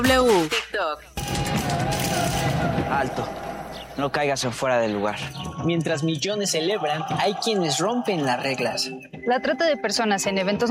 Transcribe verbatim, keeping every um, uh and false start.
W. TikTok. Alto. No caigas en fuera del lugar. Mientras millones celebran, hay quienes rompen las reglas. La trata de personas en eventos